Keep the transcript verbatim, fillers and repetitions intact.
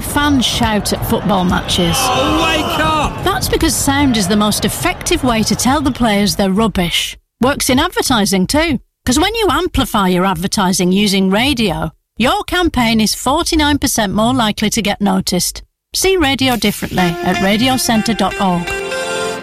fans shout at football matches. Oh, wake up! That's because sound is the most effective way to tell the players they're rubbish. Works in advertising too, because when you amplify your advertising using radio, your campaign is forty-nine percent more likely to get noticed. See radio differently at radio centre dot org.